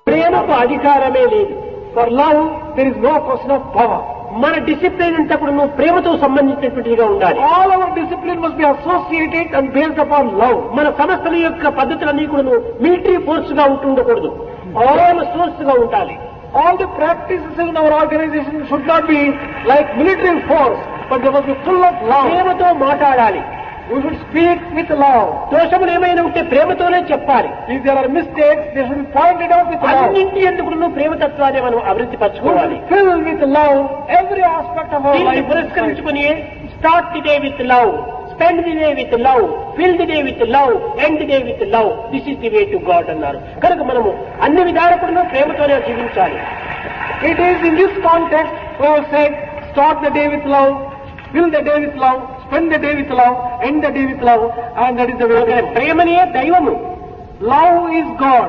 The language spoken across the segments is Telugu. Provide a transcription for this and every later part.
ప్రేమకు అధికారమే లేదు. For love, there is no question of power. మన డిసిప్లిన్ అంతా కూడా నువ్వు ప్రేమతో సంబంధించినటువంటిదిగా ఉండాలి. All our discipline must be associated and based upon love. మన సంస్థల యొక్క పద్ధతులన్నీ కూడా నువ్వు మిలిటరీ ఫోర్స్ గా ఉండకూడదు, ఆల్ సోర్స్ గా ఉండాలి. All the practices in our organization should not be like military force, but they must be full of love. ప్రేమతో మాట్లాడాలి. We should speak with love. దోషములు ఏమైనా ఉంటే ప్రేమతోనే చెప్పాలి. If there are mistakes, they should be pointed out with love. అన్నింటి ఎందుకు నువ్వు ప్రేమతత్వాన్ని మనం అభివృద్ధి We పరచుకోవాలి. should fill with love every aspect of our దీన్ని life. పురస్కరించుకుని start the day with love, spend the day with love, fill the day with love, end the day with love. This is the way to God అన్నారు. కనుక మనము అన్ని విధాలుగా ప్రేమతోనే జీవించాలి. It is in this context we have said, start the day with love, fill the day with love, spend the day with love, end the day with love, and that is the way. ప్రేమనే దైవము. Love is God.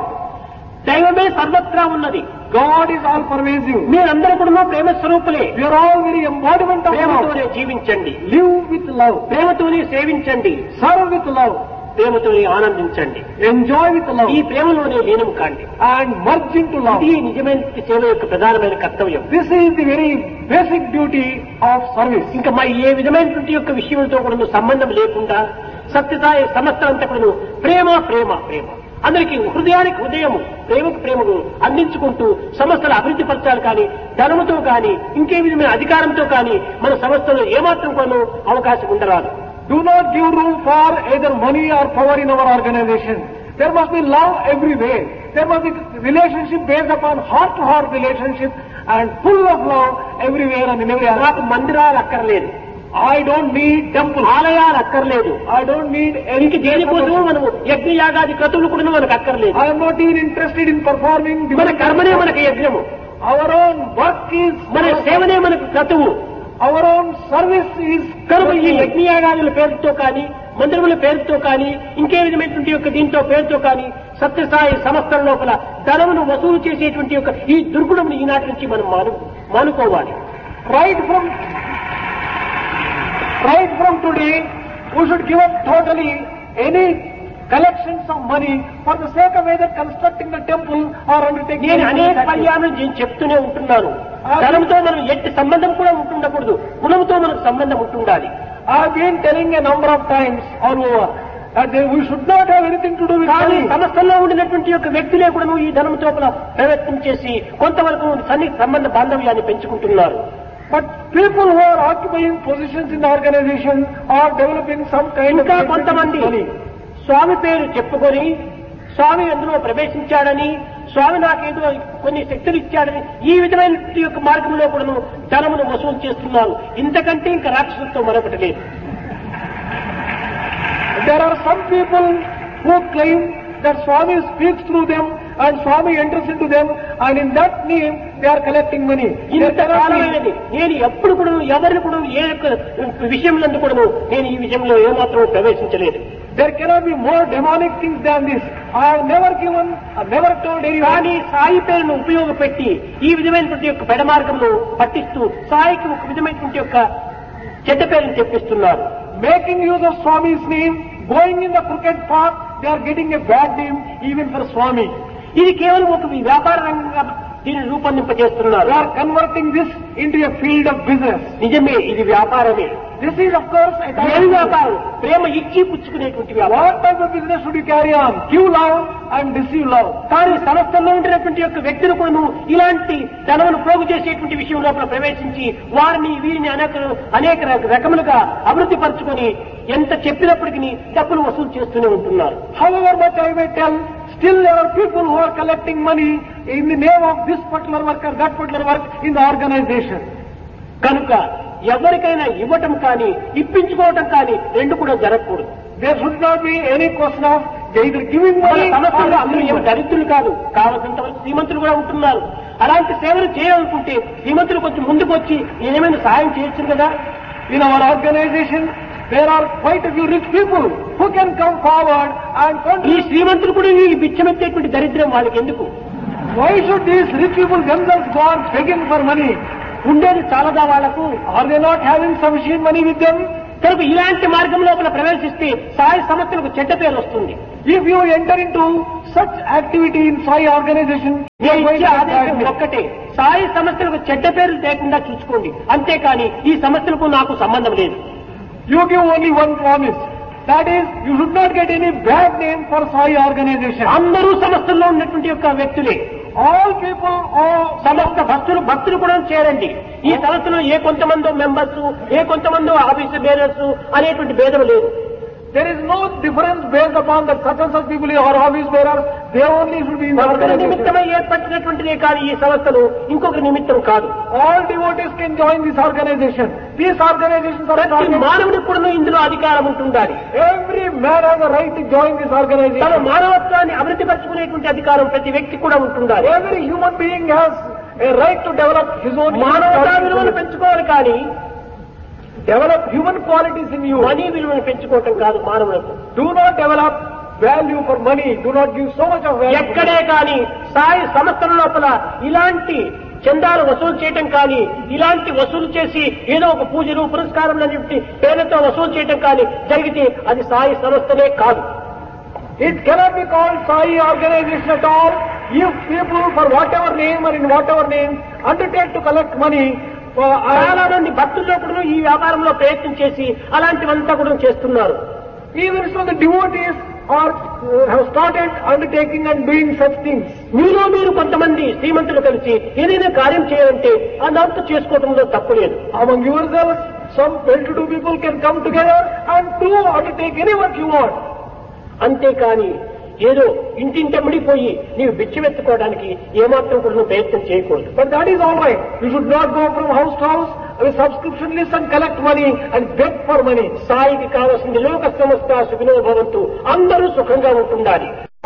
దైవమే సర్వత్రా ఉన్నది. God is all pervasive. మీరందరూ కూడా ప్రేమ స్వరూపులే. We are all very embodiment of love. ప్రేమతోనే జీవించండి, Live with love, ప్రేమతోనే సేవించండి, serve with love, ప్రేమతోనే ఆనందించండి. enjoy with love, ఈ ప్రేమలోనే లీనం కాండి. and merge into love. ఇది నిజమైన సేవ యొక్క ప్రధానమైన కర్తవ్యం. This is the very basic duty of service. ఇంకా మరి ఏ విధమైనటువంటి యొక్క విషయంతో కూడా సంబంధం లేకుండా సత్యసాయి సంస్థ అంతా కూడా ప్రేమ ప్రేమ ప్రేమ, అందరికీ హృదయానికి హృదయము, ప్రేమకు ప్రేమకు అందించుకుంటూ సంస్థలు అభివృద్ధి పరచాలి. కానీ ధనముతో కానీ ఇంకే విధమైన అధికారంతో కానీ మన సంస్థలో ఏమాత్రం కూడా అవకాశం ఉండరాదు. Do not give room for either money or power in our organization. There must be love everywhere. There must be relationship based upon heart-to-heart relationship and full of love everywhere and in every area. నాకు మందిరాలు అక్కర్లేదు, I don't need temple. ఆలయాలు అక్కర్లేదు, I don't need ఇంక దేనికోసము మనము యజ్ఞయాగాది క్రతువులు కూడా మనకు అక్కర్లేదు. I am not even interested in performing మన divine కర్మనే మనకు యజ్ఞము, Our own work is మన సేవనే మనకు క్రతువు. our own service is కనుక ఈ యజ్ఞయాగాదుల పేరుతో కానీ మందిరముల పేరుతో కానీ ఇంకే విధమైనటువంటి యొక్క దీంతో పేరుతో కానీ సత్యసాయి సంస్థల లోపల ధనమును వసూలు చేసేటువంటి యొక్క ఈ దుర్గుణమును ఈనాటి నుంచి మనం మానుకోవాలి. Right from today, we should give up totally any collections of money for the sake of either constructing the temple or undertaking. నేను అనేక పర్యాయం చెప్తూనే ఉంటున్నాను, ధనంతో మనం ఎట్టి సంబంధం కూడా ఉంటుండకూడదు, గుణంతో మనకు సంబంధం ఉంటుండాలి. I have been telling a number of times all over that we should not have anything to do with కానీ money. సంస్థల్లో ఉండినటువంటి యొక్క వ్యక్తులే కూడా ఈ ధనంతో ప్రయత్నం చేసి కొంతవరకు సంబంధ బాంధవ్యాన్ని పెంచుకుంటున్నారు. But people who are occupying positions in the organization are developing some kind of ఇంకా కొంతమంది money. స్వామి పేరు చెప్పుకొని స్వామి అందులో ప్రవేశించాడని, స్వామి నాకేదో కొన్ని శక్తులు ఇచ్చాడని ఈ విధమైన యొక్క మార్గంలో కూడా ధనమును వసూలు చేస్తున్నారు. ఇంతకంటే ఇంకా రాక్షసులతో మరొకటి లేదు. There are some people who claim that Swami speaks through them and Swami enters into them, and in that name they are collecting money. ఇంతకాలమైనది నేను ఎప్పుడు కూడా ఎవరిని కూడా ఏ యొక్క విషయంలో కూడా నేను ఈ విషయంలో ఏమాత్రం ప్రవేశించలేదు. There cannot be more demonic things than this. I have never given, I have never told anyone. కానీ సాయి పేరును ఉపయోగపెట్టి ఈ విధమైనటువంటి యొక్క పెడ మార్గంలో పట్టిస్తూ సాయికి ఒక విధమైనటువంటి యొక్క చెడ్డ పేరును తెప్పిస్తున్నారు. Making use of Swami's name, going in the crooked path, they are getting a bad name even for Swami. ఇది కేవలం ఒక వ్యాపార రంగంగా దీన్ని రూపొందింపజేస్తున్నారు. They are converting this into a field of business. నిజమే, ఇది వ్యాపారమే. This is of course a type ఏమి of వ్యాపారం? ప్రేమ ఇచ్చి పుచ్చుకునేటువంటి వ్యాపారం. What type of business should you carry on? Give love and deceive love. కానీ సంస్థల్లో ఉంటున్నటువంటి యొక్క వ్యక్తులు కూడా ఇలాంటి ధనమును పోగు చేసేటువంటి విషయం లోపల ప్రవేశించి వారిని వీరిని అనేక రకములుగా అభివృద్ధి పరచుకొని ఎంత చెప్పినప్పటికీ డబ్బులు వసూలు చేస్తూనే ఉంటున్నారు. However much I may tell, still there are people who are collecting money in the name of this particular work or that particular work in the organization. కనుక ఎవరికైనా ఇవ్వటం కానీ ఇప్పించుకోవటం కానీ రెండు కూడా జరగకూడదు. There should not be any question of either giving money or సమస్యలు అందరూ ఏమి receiving money. దరిద్రులు కాదు, కావలసినంత వరకు శ్రీమంతులు కూడా ఉంటున్నారు. అలాంటి సేవలు చేయాలనుకుంటే శ్రీమంతులు కొంచెం ముందుకు వచ్చి నేనేమైనా సహాయం చేయొచ్చు కదా. In our organization, there are quite a few rich people who can come forward and ఈ contribute. శ్రీమంతులు కూడా ఈ బిచ్చమెత్తేటువంటి దరిద్రం వాళ్ళకి ఎందుకు? Why should these rich people themselves go on begging for money? ఉండేది చాలదా వాళ్లకు? Are they not having sufficient money with them? కనుక ఇలాంటి మార్గం లోపల ప్రవేశిస్తే సాయి సంస్థలకు చెడ్డ పేరు వస్తుంది. If you enter into such activity in Sai organization, you are going to have bad name. ఒక్కటే సాయి సంస్థలకు చెడ్డ పేరు లేకుండా చూసుకోండి, అంతేకాని ఈ సంస్థలకు నాకు సంబంధం లేదు. You give only one promise. That is, you should not get any bad name for Sai organization. అందరూ సంస్థల్లో ఉన్నటువంటి యొక్క వ్యక్తులే. All people, all సమస్త భక్తులు కూడా చేరండి. ఈ సంస్థలో ఏ కొంతమందో మెంబర్స్, ఏ కొంతమందో ఆఫీసు బేరర్స్ అనేటువంటి భేదం లేదు. there is no difference based upon the such people or office bearers. They only should be in the ఒకరి organization. నిమిత్తమై ఏర్పరిచినటువంటిదే కానీ ఈ సంస్థలు ఇంకొకరి నిమిత్తం కాదు. All devotees can join this organization. These organizations are ప్రతి మానవుడికి కూడా ఇందులో అధికారం ఉంటుండాలి. every man has a right to join this తమ organization. మానవత్వాన్ని అభివృద్ధి పరచుకునేటువంటి అధికారం ప్రతి వ్యక్తి కూడా ఉంటుండాలి. Every human being has a right to develop his own మానవతా విలువను పెంచుకోవాలి కానీ develop human qualities in you. Money విలువను పెంచుకోవటం కాదు మానవులకు. Do not develop value for money. Do not give so much of value. ఎక్కడే కానీ సాయి సంస్థల లోపల ఇలాంటి చందాలు వసూలు చేయటం కానీ, ఇలాంటి వసూలు చేసి ఏదో ఒక పూజలు పురస్కారం అని చెప్పి పేరుతో వసూలు చేయటం కానీ జరిగితే అది సాయి సంస్థలే కాదు. It cannot be called Sai organization at all if people for whatever name or in whatever name undertake to collect money. చాలా మంది భక్తుల్లో కూడా ఈ వ్యాపారంలో ప్రయత్నం చేసి అలాంటివంతా కూడా చేస్తున్నారు. Even so, the devotees have started undertaking and doing such things. మీరు కొంతమంది శ్రీమంతులు కలిసి ఏదైనా కార్యం చేయాలంటే అదంతా చేసుకోవడంలో తప్పు లేదు. Among yourselves, some well-to-do people can come together and do undertake any work you want. అంతేకాని ఏదో ఇంటింటమిడిపోయి నీవు బిచ్చమెత్తుకోవడానికి ఏమాత్రం కూడా ప్రయత్నం చేయకూడదు. But that is all right. You should not go from house to house with subscription list and collect money and beg for money. సాయికి కావాల్సింది లోక సమస్త సుఖినో భవంతు, అందరూ సుఖంగా ఉంటుండాలి.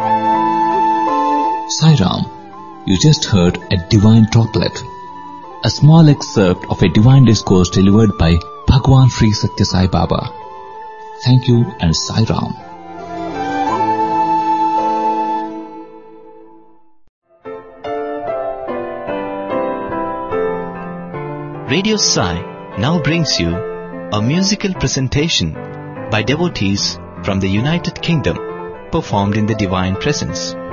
Sai Ram, you just heard a divine droplet, a small excerpt of a divine discourse delivered by Bhagwan Sri Satya Sai Baba. Thank you and Sai Ram. Radio Sai now brings you a musical presentation by devotees from the United Kingdom performed in the Divine Presence.